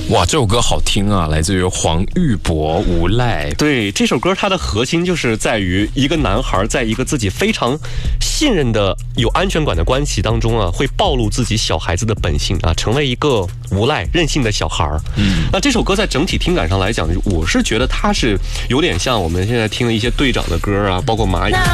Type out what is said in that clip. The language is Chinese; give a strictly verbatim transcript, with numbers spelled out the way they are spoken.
哇，这首歌好听啊，来自于黄玉博《无赖》。 对，这首歌它的核心就是在于一个男孩在一个自己非常信任的、有安全感的关系当中啊，会暴露自己小孩子的本性啊，成为一个无赖、任性的小孩。嗯，那这首歌在整体听感上来讲，我是觉得它是有点像我们现在听的一些队长的歌啊，包括蚂蚁。